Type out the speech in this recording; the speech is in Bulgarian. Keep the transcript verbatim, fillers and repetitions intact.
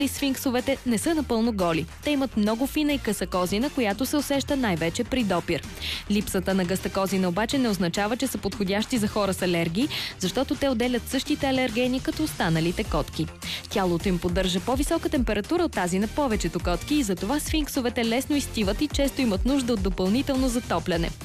Сфинксовете не са напълно голи. Те имат много фина и къса козина, която се усеща най-вече при допир. Липсата на гъста козина обаче не означава, че са подходящи за хора с алергии, защото те отделят същите алергени като останалите котки. Тялото им поддържа по-висока температура от тази на повечето котки и затова сфинксовете лесно изстиват и често имат нужда от допълнително затопляне.